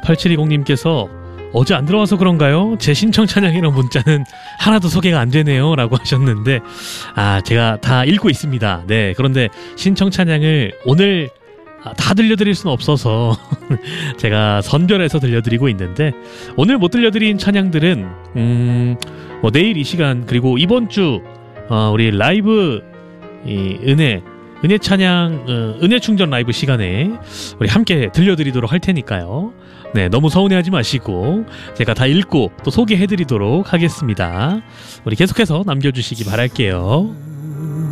8720님께서 어제 안 들어와서 그런가요? 제 신청 찬양이랑 문자는 하나도 소개가 안 되네요 라고 하셨는데, 제가 다 읽고 있습니다. 네, 그런데 신청 찬양을 오늘 다 들려드릴 수는 없어서 제가 선별해서 들려드리고 있는데, 오늘 못 들려드린 찬양들은 뭐 내일 이 시간, 그리고 이번 주 우리 라이브 이 은혜 찬양 은혜 충전 라이브 시간에 우리 함께 들려드리도록 할 테니까요. 네, 너무 서운해하지 마시고 제가 다 읽고 또 소개해드리도록 하겠습니다. 우리 계속해서 남겨주시기 바랄게요.